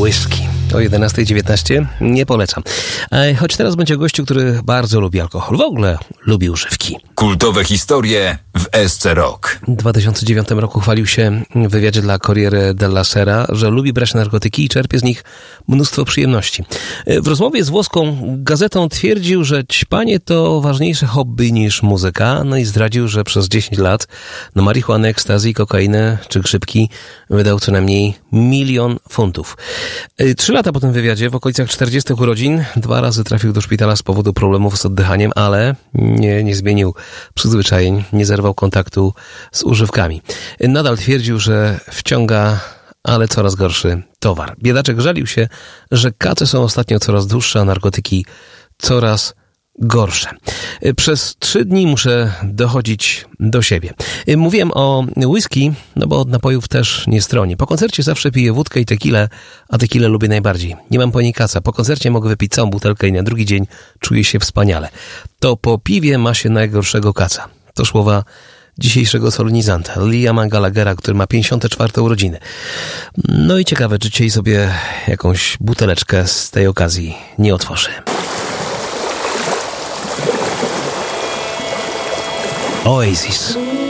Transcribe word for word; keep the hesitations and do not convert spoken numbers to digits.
Whisky. O jedenasta dziewiętnaście nie polecam. Choć teraz będzie gościu, który bardzo lubi alkohol. W ogóle lubi używki. Kultowe historie w S C Rock. W dwa tysiące dziewiątym roku chwalił się w wywiadzie dla Corriere della Sera, że lubi brać narkotyki i czerpie z nich mnóstwo przyjemności. W rozmowie z włoską gazetą twierdził, że ćpanie to ważniejsze hobby niż muzyka, no i zdradził, że przez dziesięć lat na marihuanę, ekstazji, kokainę czy grzybki wydał co najmniej milion funtów. Trzy lata po tym wywiadzie, w okolicach czterdziestych urodzin, dwa razy trafił do szpitala z powodu problemów z oddychaniem, ale nie, nie zmienił przyzwyczajeń, nie zerwał kontaktu z używkami. Nadal twierdził, że wciąga, ale coraz gorszy towar. Biedaczek żalił się, że kace są ostatnio coraz dłuższe, a narkotyki coraz gorsze. Przez trzy dni muszę dochodzić do siebie. Mówiłem o whisky, no bo od napojów też nie stroni. Po koncercie zawsze piję wódkę i tequilę, a tequilę lubię najbardziej. Nie mam po niej kaca. Po koncercie mogę wypić całą butelkę i na drugi dzień czuję się wspaniale. To po piwie ma się najgorszego kaca. To słowa dzisiejszego solenizanta, Liama Gallaghera, który ma pięćdziesiąte czwarte urodziny. No i ciekawe, czy dzisiaj sobie jakąś buteleczkę z tej okazji nie otworzy. Oasis.